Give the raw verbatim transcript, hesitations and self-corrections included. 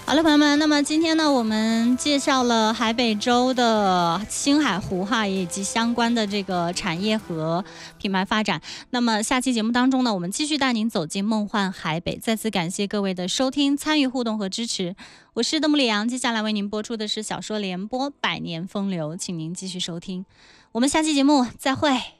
好了，朋友们，那么今天呢，我们介绍了海北州的青海湖哈，以及相关的这个产业和品牌发展。那么下期节目当中呢，我们继续带您走进梦幻海北。再次感谢各位的收听、参与、互动和支持。我是邓木里阳，接下来为您播出的是小说联播《百年风流》，请您继续收听。我们下期节目再会。